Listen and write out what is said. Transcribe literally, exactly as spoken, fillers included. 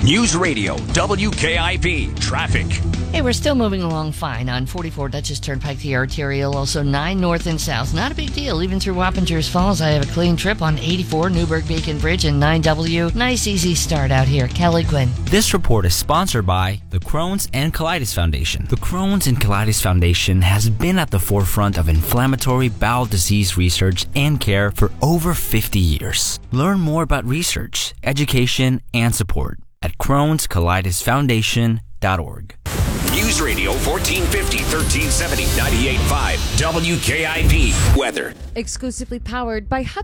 News Radio W K I V traffic. Hey, we're still moving along fine on forty-four Dutchess Turnpike, the arterial, also nine north and south. Not a big deal. Even through Wappingers Falls, I have a clean trip on eighty-four Newburgh Beacon Bridge and nine W. Nice, easy start out here. Kelly Quinn. This report is sponsored by the Crohn's and Colitis Foundation. The Crohn's and Colitis Foundation has been at the forefront of inflammatory bowel disease research and care for over fifty years. Learn more about research, education, and support at crohns colitis foundation dot org. News Radio fourteen fifty, thirteen seventy, ninety-eight point five W K I V weather. Exclusively powered by Hudson.